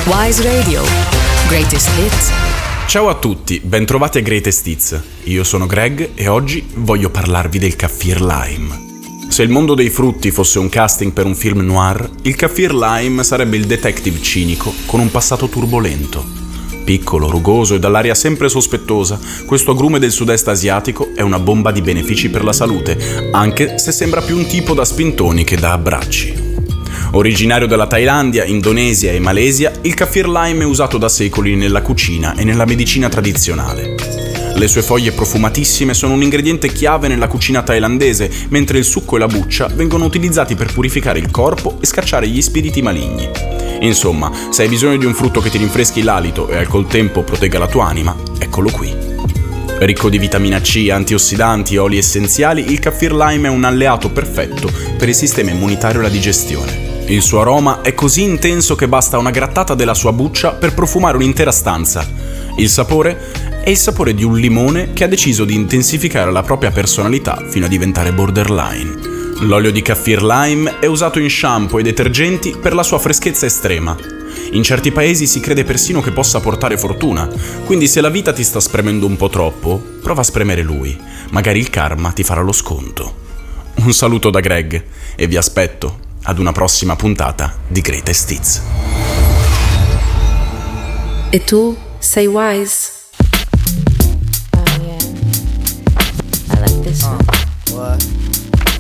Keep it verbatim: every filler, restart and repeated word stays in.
Wise Radio. Greatest Hits. Ciao a tutti, bentrovati a Greatest Hits. Io sono Greg e oggi voglio parlarvi del Kaffir Lime. Se il mondo dei frutti fosse un casting per un film noir, il Kaffir Lime sarebbe il detective cinico con un passato turbolento. Piccolo, rugoso e dall'aria sempre sospettosa, questo agrume del sud-est asiatico è una bomba di benefici per la salute, anche se sembra più un tipo da spintoni che da abbracci. Originario della Thailandia, Indonesia e Malesia, il Kaffir Lime è usato da secoli nella cucina e nella medicina tradizionale. Le sue foglie profumatissime sono un ingrediente chiave nella cucina thailandese, mentre il succo e la buccia vengono utilizzati per purificare il corpo e scacciare gli spiriti maligni. Insomma, se hai bisogno di un frutto che ti rinfreschi l'alito e al contempo protegga la tua anima, eccolo qui. Ricco di vitamina C, antiossidanti e oli essenziali, il Kaffir Lime è un alleato perfetto per il sistema immunitario e la digestione. Il suo aroma è così intenso che basta una grattata della sua buccia per profumare un'intera stanza. Il sapore è il sapore di un limone che ha deciso di intensificare la propria personalità fino a diventare borderline. L'olio di Kaffir Lime è usato in shampoo e detergenti per la sua freschezza estrema. In certi paesi si crede persino che possa portare fortuna, quindi se la vita ti sta spremendo un po' troppo, prova a spremere lui. Magari il karma ti farà lo sconto. Un saluto da Greg e vi aspetto ad una prossima puntata di Greatest Hits. E tu sei wise?